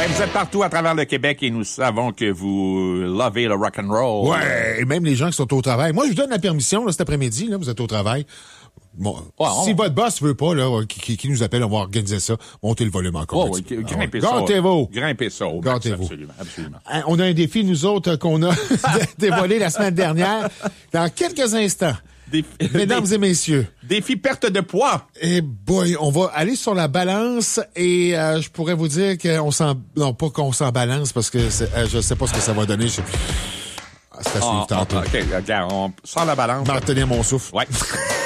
Ben, vous êtes partout à travers le Québec et nous savons que vous lovez le rock'n'roll. Ouais, et même les gens qui sont au travail. Moi, je vous donne la permission, là, cet après-midi, là, vous êtes au travail. Bon, si votre boss veut pas, là, qui nous appelle, on va organiser ça. Montez le volume encore. Oh, oui, grimpez ça. Gâtez-vous. Grimpez ça. Gâtez-vous. Absolument, absolument. On a un défi, nous autres, qu'on a dévoilé la semaine dernière. Dans quelques instants. Mesdames et messieurs. Défi perte de poids. Eh boy, on va aller sur la balance et je pourrais vous dire qu'on s'en... Non, pas qu'on s'en balance parce que je sais pas ce que ça va donner. C'est à suivre tantôt. OK, regarde, on sort la balance. Je vais retenir mon souffle. Ouais.